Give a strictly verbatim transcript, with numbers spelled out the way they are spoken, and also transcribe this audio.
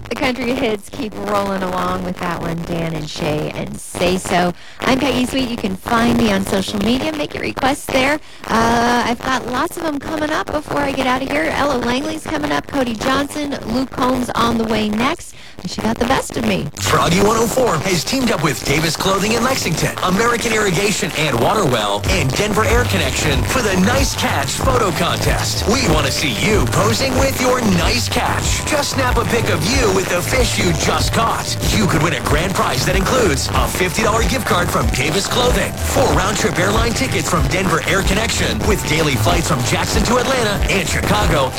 The country hits keep rolling along with that one, Dan and Shay and Say So. I'm Peggy Sweet. You can find me on social media. Make your requests there. Uh, I've got lots of them coming up before I get out of here. Ella Langley's coming up. Cody Johnson. Luke Combs on the way next. And she got the best of me. Froggy one oh four has teamed up with Davis Clothing in Lexington, American Irrigation and Waterwell, and Denver Air Connection for the Nice Catch photo contest. We want to see you posing with your nice catch. Just snap a pic of you with the fish you just caught. You could win a grand prize that includes a fifty dollars gift card from Davis Clothing, four round-trip airline tickets from Denver Air Connection with daily flights from Jackson to Atlanta and Chicago,